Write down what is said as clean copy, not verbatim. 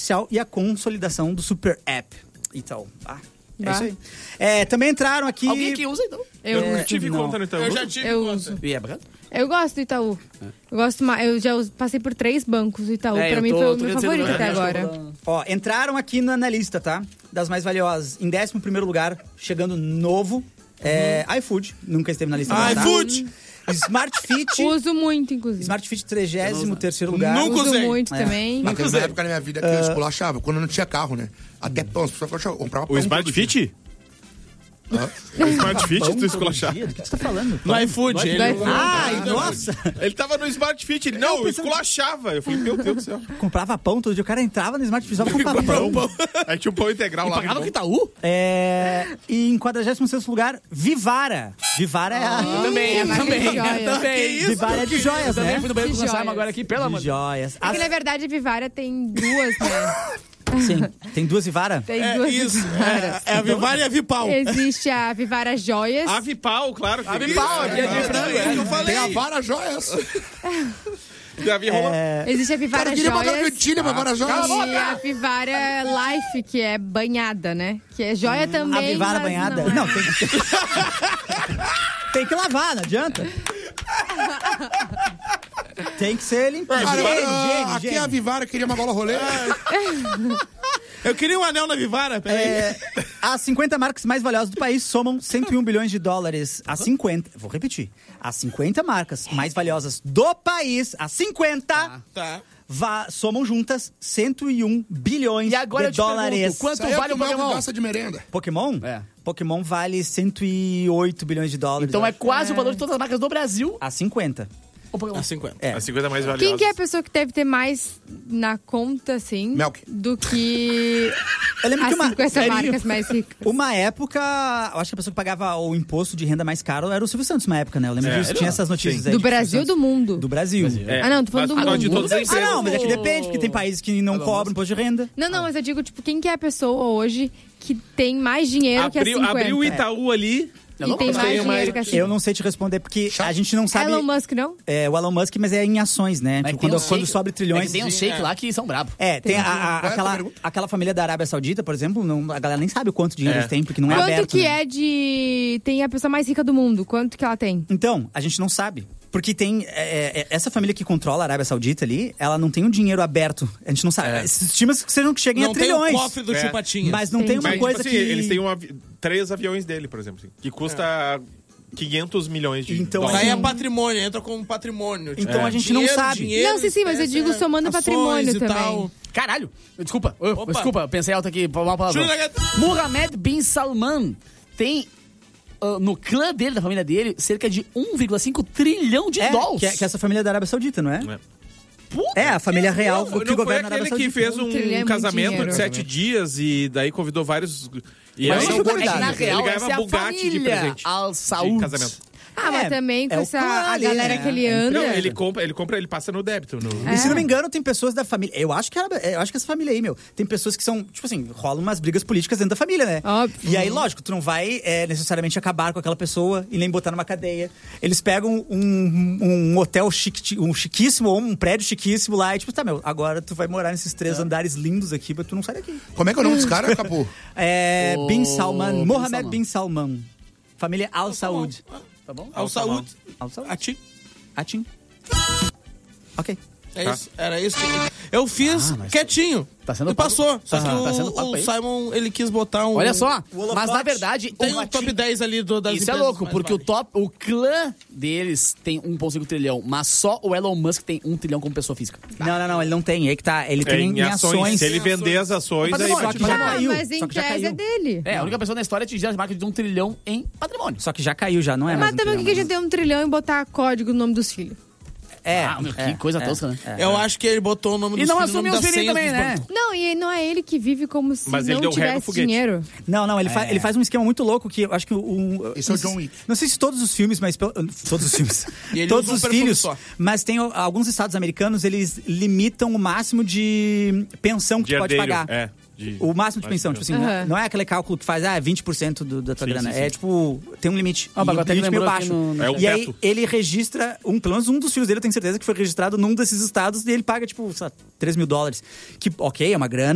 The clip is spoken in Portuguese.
artificial e a consolidação do Super App. Então, é isso aí. Também entraram aqui... Alguém que usa, então? Eu tive conta no Itaú. Eu já tive Eu conta. uso. E é bacana? Eu gosto do Itaú. Eu gosto mais. Eu já passei por 3 bancos do Itaú. Pra mim foi o meu favorito até agora. Ó, entraram aqui na lista, tá? Das mais valiosas. Em 11º lugar, chegando novo, iFood. Nunca esteve na lista. iFood! Smart Fit. Uso muito, inclusive. Smart Fit, 33º lugar. Nunca Uso usei. muito também. Mas teve uma época na minha vida que eu esculachava, quando não tinha carro, né? Até pão, as pessoas compravam pão. O Smart Fit? O Smart Fit, tu esculachava. Do que você tá falando? No iFood. Nossa! Ele tava no Smart Fit, ele não, eu esculachava. Eu falei, meu Deus do céu. Comprava pão todo dia. O cara entrava no Smart Fit só pra comprar pão. Aí tinha um pão integral lá. Pagava com Itaú? E em 46º lugar, Vivara. Vivara é a... Eu também. Vivara é de joias, né? Fui no banheiro com o Simon agora aqui, pelo amor De joias. É que, na verdade, a Vivara tem 2, né? Sim. Tem 2 Vivara? Tem 2 Isso. Vivaras. É a Vivara e a Vipal. Existe a Vivara Joias. A Vipal, claro. Que A Vipal, aqui é de frango. É isso que eu falei. Tem a Vara Joias. E a Virrola. Existe a Vivara Cara, queria mandar Joias. cantina pra Vara Joias. E a Vivara Life, que é banhada, né? Que é joia também. A Vivara mas banhada? Não, Não, tem que lavar, não adianta. Tem que ser limpinho. Cara, aqui é a Vivara, queria uma bola rolê. Eu queria um anel na Vivara, peraí. As 50 marcas mais valiosas do país somam 101 bilhões de dólares. As 50... Vou repetir. As 50 marcas mais valiosas do país, as 50... Tá. Somam juntas 101 bilhões E agora de eu te dólares. pergunto, quanto Isso aí vale é o o que Pokémon? gosta de merenda. Pokémon? É. Pokémon vale 108 bilhões de dólares. Então é quase o valor de todas as marcas do Brasil. A 50. O Pokémon. A 50. É. As 50 mais valiosas. Quem que é a pessoa que deve ter mais na conta, assim, Melk. do que Eu lembro as que 50 marcas mais ricas? uma época, eu acho que a pessoa que pagava o imposto de renda mais caro era o Silvio Santos, uma época, né? Eu lembro disso, tinha essas notícias aí. Do de Brasil ou Silvio do mundo? Santos. Do Brasil. É. Ah, não, tô falando do Mas, mundo. de todas as empresas. Não, mas é que depende, porque tem países que não cobram imposto de renda. Não, mas eu digo, tipo, quem que é a pessoa hoje que tem mais dinheiro que as 50? Abriu o Itaú ali. E tem mais dinheiro que as 50. Eu não sei te responder, porque a gente não sabe... Elon Musk, não? É, o Elon Musk, mas é em ações, né? Mas Tipo, tem quando um shake- sobe trilhões... Tem uns shake lá que são brabos. Tem Qual é a aquela família da Arábia Saudita, por exemplo, a galera nem sabe o quanto dinheiro eles têm, porque não é Quanto aberto. que né? é de... Tem a pessoa mais rica do mundo? Quanto que ela tem? Então, a gente não sabe. Porque tem... essa família que controla a Arábia Saudita ali, ela não tem um dinheiro aberto. A gente não sabe. Se estima que cheguem Não a tem trilhões. o cofre do Chupatinha. Mas não tem uma Mas, coisa tipo assim, que... eles têm 3 aviões dele, por exemplo, assim, que custa 500 milhões de Então, dólares. Aí é patrimônio, entra como patrimônio. Tipo, Então a gente não sabe. dinheiro, Não, sim, mas eu digo somando ações patrimônio e também. tal. Caralho. Desculpa. Opa. Desculpa, pensei alto aqui. Uma palavra. Júlio Negrete. Mohammed bin Salman tem... no clã dele, da família dele, cerca de 1,5 trilhão de dólares. Que essa família da Arábia Saudita, não é? É. A família real Não, que não foi governa a Arábia aquele que Saudita. fez Um trilhão é um muito casamento dinheiro. de 7 dias e daí convidou vários... E Mas aí, não foi É que, na convidado. real, ele essa é ganhava a Bugatti de família presente. Al de Saud. casamento. Mas também com o essa clã a ali, galera né? que ele anda. Não, ele passa no débito. E se não me engano, tem pessoas da família... Eu acho que essa família aí, meu... Tem pessoas que são, tipo assim, rolam umas brigas políticas dentro da família, né? Óbvio. E aí, lógico, tu não vai necessariamente acabar com aquela pessoa e nem botar numa cadeia. Eles pegam um hotel chiquíssimo ou um prédio chiquíssimo lá e tipo, tá, meu, agora tu vai morar nesses 3 andares lindos aqui, mas tu não sai daqui. Como é que é o nome dos caras, Capu? Bin Salman, Bin Mohammed Salman. bin Salman. Família Al Saud. Tá bom? Ao saúde. Al Saud. A ti. Atim. Ok. É isso. Era isso que eu fiz quietinho. Tá sendo e passou. Só que tá sendo papo o aí. Simon, ele quis botar um... Olha só, holofote. mas na verdade... Tem um top 10 ali das Isso é empresas louco, mais porque válidas. o clã deles tem 1,5 trilhão, mas só o Elon Musk tem 1 trilhão como pessoa física. Não, ele não tem. Aí que tá. Ele tem em ações. Se ele vender as ações, aí Patrimônio, vai só que já caiu. Mas em Só que já tese é caiu. dele. É, a única pessoa na história a atingir as marcas de 1 trilhão em patrimônio. Só que já caiu, já não é mais Mas também o que a gente tem 1 trilhão e botar código no nome dos filhos? Que coisa tosca, né? Eu acho que ele botou o nome E dos não filhos, o assumiu nome os das filhos senhas também, dos né? bancos. Não, e não é ele que vive como se Mas ele não deu ré no tivesse foguete. dinheiro. Não, ele faz um esquema muito louco que eu acho que Esse é o John Wick. Não sei se todos os filmes, mas todos os filmes. E ele todos usa um os perfume filhos. só. Mas tem alguns estados americanos, eles limitam o máximo de pensão que de tu pode herdeiro. pagar. De... O máximo de pensão, tipo assim, Aham. não é aquele cálculo que faz 20% da tua Sim, grana. sim, sim. É tipo, tem um limite. Ah, o Bagoté limite meio lembrou baixo. aqui no- É o E aí teto. ele registra, pelo menos um dos filhos dele, eu tenho certeza que foi registrado num desses estados e ele paga, tipo, sei lá, $3 mil. Que, ok, é uma grana.